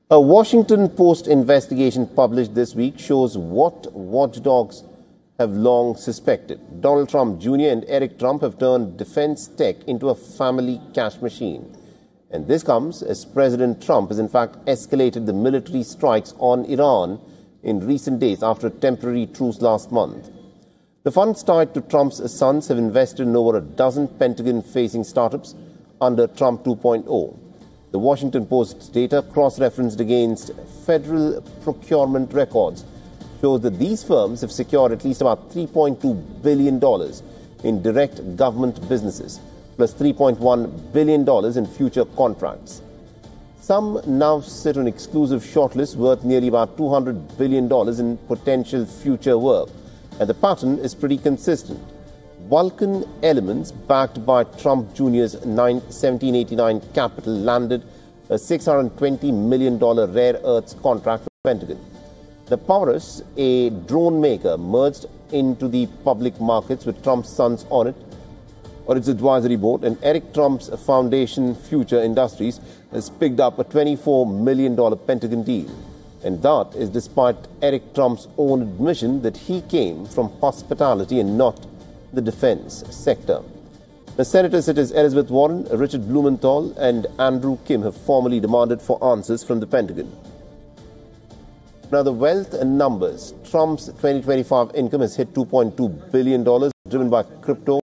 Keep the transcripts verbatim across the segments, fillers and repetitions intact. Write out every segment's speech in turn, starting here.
A Washington Post investigation published this week shows what watchdogs have long suspected. Donald Trump Junior and Eric Trump have turned defense tech into a family cash machine. And this comes as President Trump has in fact escalated the military strikes on Iran in recent days after a temporary truce last month. The funds tied to Trump's sons have invested in over a dozen Pentagon-facing startups under Trump two point oh. The Washington Post's data, cross-referenced against federal procurement records, shows that these firms have secured at least about three point two billion dollars in direct government businesses, plus three point one billion dollars in future contracts. Some now sit on exclusive shortlists worth nearly about two hundred billion dollars in potential future work, and the pattern is pretty consistent. Vulcan Elements, backed by Trump Junior's seventeen eighty-nine capital, landed a six hundred twenty million dollars rare earths contract for the Pentagon. The Powerus, a drone maker, merged into the public markets with Trump's sons on it, or its advisory board, and Eric Trump's foundation, Future Industries, has picked up a twenty-four million dollars Pentagon deal. And that is despite Eric Trump's own admission that he came from hospitality and not the defense sector. The senators such as Elizabeth Warren, Richard Blumenthal and Andrew Kim have formally demanded for answers from the Pentagon. Now, the wealth and numbers. Trump's twenty twenty-five income has hit two point two billion dollars, driven by crypto,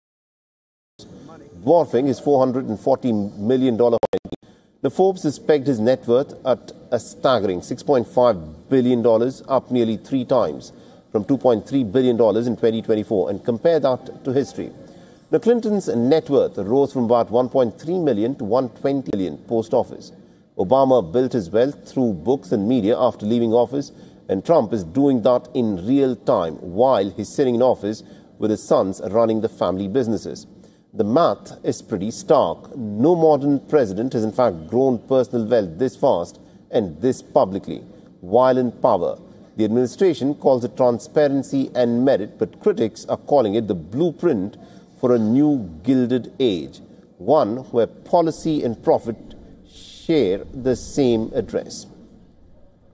dwarfing his four hundred forty million dollars. The Forbes has pegged his net worth at a staggering six point five billion dollars, up nearly three times from two point three billion dollars in twenty twenty-four, and compare that to history. Now, Clinton's net worth rose from about one point three million dollars to one hundred twenty million dollars post-office. Obama built his wealth through books and media after leaving office, and Trump is doing that in real time while he's sitting in office with his sons running the family businesses. The math is pretty stark. No modern president has in fact grown personal wealth this fast and this publicly, while in power. The administration calls it transparency and merit, but critics are calling it the blueprint for a new gilded age, one where policy and profit share the same address.